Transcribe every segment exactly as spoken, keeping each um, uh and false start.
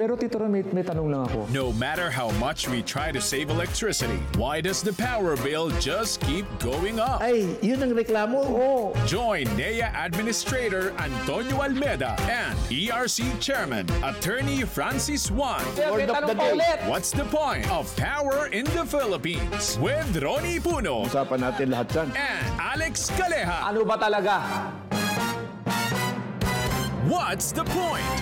Pero Tito Ron, may, may tanong lang ako. No matter how much we try to save electricity, why does the power bill just keep going up? Ay, yun ang reklamo. Oo. Join N E A Administrator Antonio Almeda and E R C Chairman Attorney Francis Juan. Kaya may Word of tanong the pa day. ulit. What's the point of power in the Philippines? With Ronnie Puno Usapan natin lahat yan. and Alex Caleja. Ano ba talaga? What's the point?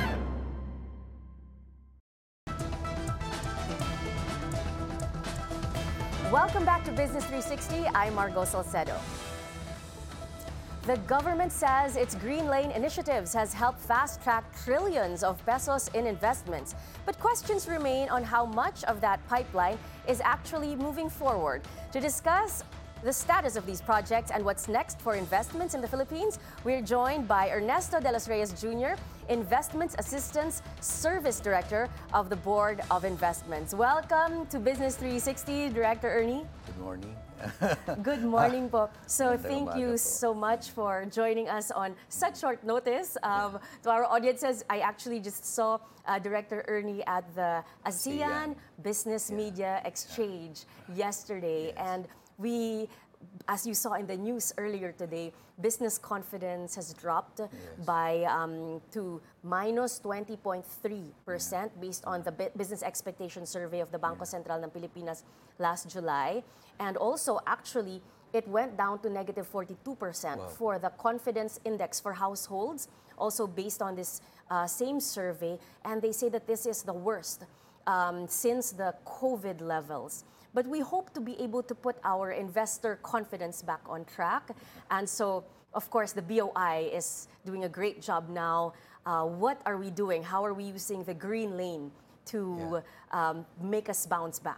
Welcome back to Business three sixty. I'm Margot Salcedo. The government says its Green Lane initiatives has helped fast-track trillions of pesos in investments. But questions remain on how much of that pipeline is actually moving forward. To discuss the status of these projects and what's next for investments in the Philippines, we're joined by Ernesto de los Reyes Junior, Investments Assistance Service Director of the Board of Investments. Welcome to Business three sixty, Director Ernie. Good morning. Good morning po. So Magandang thank umaga you po. so much for joining us on such short notice. Um, to our audiences, I actually just saw uh, Director Ernie at the ASEAN Business Media Exchange yesterday. And we, as you saw in the news earlier today, business confidence has dropped by um, to minus twenty point three percent based on the Bu- Business Expectation Survey of the Bangko Sentral ng Pilipinas last July. And also, actually, it went down to negative forty-two percent for the confidence index for households, also based on this uh, same survey. And they say that this is the worst um, since the COVID levels. But we hope to be able to put our investor confidence back on track. And so, of course, the B O I is doing a great job now. Uh, what are we doing? How are we using the green lane to um, make us bounce back?